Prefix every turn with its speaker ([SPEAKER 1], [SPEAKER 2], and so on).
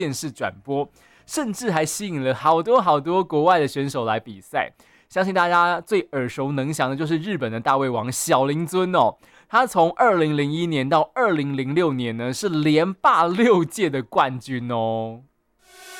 [SPEAKER 1] 电视转播，甚至还吸引了好多好多国外的选手来比赛。相信大家最耳熟能详的就是日本的大胃王小林尊哦，他从2001年到2006年呢是连霸6届的冠军哦。